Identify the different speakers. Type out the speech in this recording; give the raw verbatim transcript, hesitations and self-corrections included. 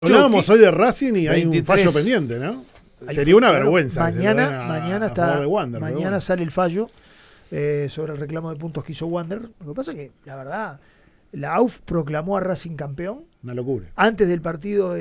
Speaker 1: Hablábamos hoy de Racing y hay un
Speaker 2: veintitrés.
Speaker 1: fallo pendiente, ¿no? Sería una
Speaker 3: Claro,
Speaker 1: vergüenza. que se lo den
Speaker 3: Mañana,
Speaker 1: a-
Speaker 3: mañana,
Speaker 1: a
Speaker 3: está,
Speaker 1: favor de Wander, pero
Speaker 3: mañana
Speaker 1: bueno.
Speaker 3: sale el fallo eh, sobre el reclamo de puntos que hizo Wander. Lo que pasa es que, la verdad, la A U F proclamó a Racing campeón
Speaker 1: Una locura.
Speaker 3: antes del partido de